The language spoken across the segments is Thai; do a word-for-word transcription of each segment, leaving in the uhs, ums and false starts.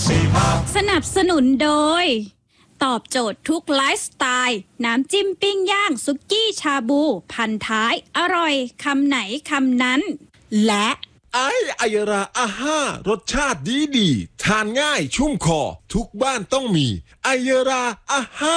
สนับสนุนโดยตอบโจทย์ทุกไลฟ์สไตล์น้ำจิ้มปิ้งย่างซุกี้ชาบูพันท้ายอร่อยคำไหนคำนั้นและไอไอยราอาห้ารสชาติดีดีทานง่ายชุ่มคอทุกบ้านต้องมีไอยราอาห้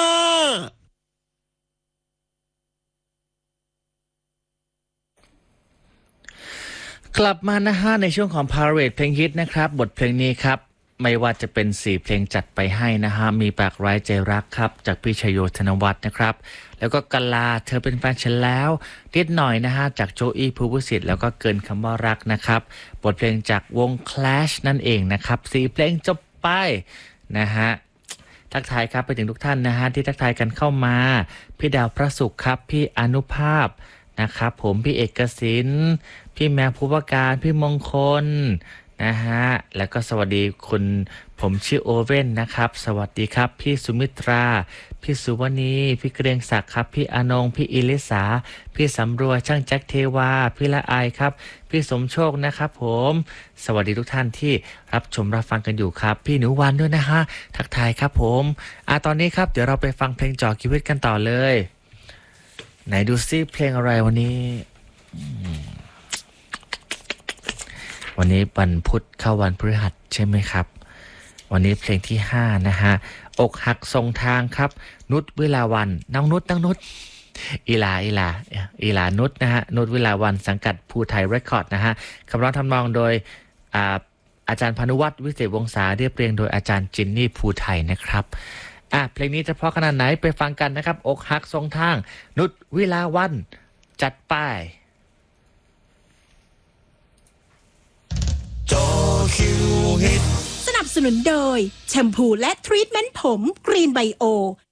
ากลับมานะฮะในช่วงของ Parade เพลงฮิตนะครับบทเพลงนี้ครับไม่ว่าจะเป็นสี่เพลงจัดไปให้นะฮะมีปากร้ายใจรักครับจากพี่ชโยธนวัฒน์นะครับแล้วก็กลาเธอเป็นแฟนฉันแล้วนิดหน่อยนะฮะจากโจอี้ภูวิสิทธิ์แล้วก็เกินคำว่ารักนะครับบทเพลงจากวง Clash นั่นเองนะครับสี่เพลงจบไปนะฮะทักทายครับไปถึงทุกท่านนะฮะที่ทักทายกันเข้ามาพี่ดาวพระสุขครับพี่อนุภาพนะครับผมพี่เอกสินพี่แมวภูวการพี่มงคลนะฮะแล้วก็สวัสดีคุณผมชื่อโอเว่นนะครับสวัสดีครับพี่สุมิตราพี่สุวณีพี่เกรียงศักดิ์ครับพี่อนงพี่อิลิสาพี่สำรวยช่างแจ็คเทวาพี่ละอายครับพี่สมโชคนะครับผมสวัสดีทุกท่านที่รับชมรับฟังกันอยู่ครับพี่หนูวันด้วยนะฮะทักทายครับผมอ่ะตอนนี้ครับเดี๋ยวเราไปฟังเพลงจ่อชีวิตกันต่อเลยไหนดูซิเพลงอะไรวันนี้วันนี้วันพุธเข้าวันพฤหัสใช่ไหมครับวันนี้เพลงที่ห้านะฮะอกหักทรงทางครับนุชวิลาวันน้องนุชน้องนุชอีลาอีลาอีลานุชนะฮะนุชวิลาวันสังกัดภูไทยเรคคอร์ดนะฮะคำร้องทำนองโดยอาอาจารย์พานุวัฒน์วิเศษวงศาเรียบเรียงโดยอาจารย์จินนี่ภูไทยนะครับอ่ะเพลงนี้จะเพราะขนาดไหนไปฟังกันนะครับอกหักทรงทางนุชวิลาวันจัดไปสนับสนุนโดยแชมพูและทรีทเมนต์ผมกรีนไบโอ